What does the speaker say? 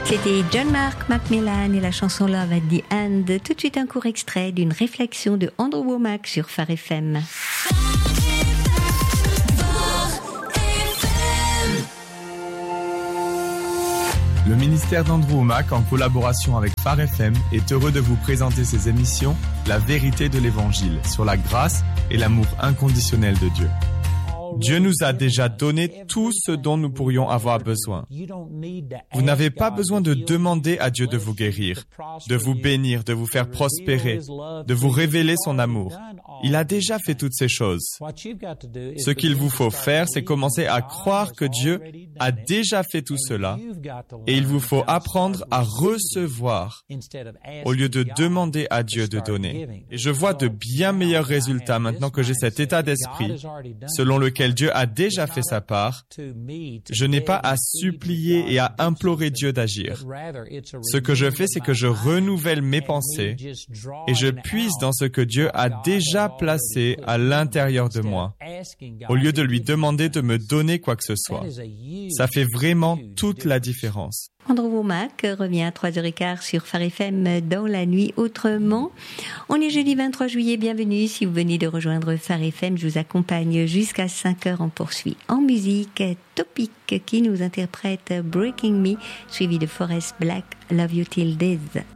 C'était John Mark Macmillan et la chanson Love at the End. Tout de suite un court extrait d'une réflexion de Andrew Womack sur Phare FM. Le ministère d'Andrew Womack, en collaboration avec Phare FM, est heureux de vous présenter ses émissions La vérité de l'Évangile sur la grâce et l'amour inconditionnel de Dieu. Dieu nous a déjà donné tout ce dont nous pourrions avoir besoin. Vous n'avez pas besoin de demander à Dieu de vous guérir, de vous bénir, de vous faire prospérer, de vous révéler son amour. Il a déjà fait toutes ces choses. Ce qu'il vous faut faire, c'est commencer à croire que Dieu a déjà fait tout cela et il vous faut apprendre à recevoir au lieu de demander à Dieu de donner. Et je vois de bien meilleurs résultats maintenant que j'ai cet état d'esprit selon lequel Dieu a déjà fait sa part. Je n'ai pas à supplier et à implorer Dieu d'agir. Ce que je fais, c'est que je renouvelle mes pensées et je puise dans ce que Dieu a déjà placé à l'intérieur de moi, au lieu de lui demander de me donner quoi que ce soit. Ça fait vraiment toute la différence. Andrew Womack revient à 3h15 sur Phare FM dans la nuit autrement. On est jeudi 23 juillet, bienvenue. Si vous venez de rejoindre Phare FM, je vous accompagne jusqu'à 5h. On poursuit en musique. Topic qui nous interprète Breaking Me, suivi de Forest Black, Love You Till Death.